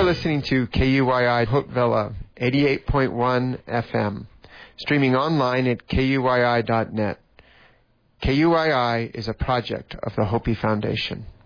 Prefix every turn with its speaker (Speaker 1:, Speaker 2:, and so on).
Speaker 1: are listening to KUYI Haute-Villa, 88.1 FM, streaming online at KUYI.net. KUYI is a project of the Hopi Foundation.